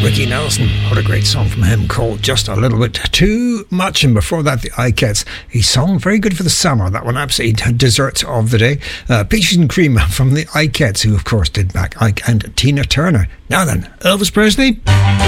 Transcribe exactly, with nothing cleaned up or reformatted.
Ricky Nelson. What a great song from him called Just a Little Bit Too Much. And before that, the I-Cats. A song very good for the summer. That one absolutely dessert of the day. Uh, Peaches and Cream from the I-Cats, who of course did back Ike and Tina Turner. Now then, Elvis Presley.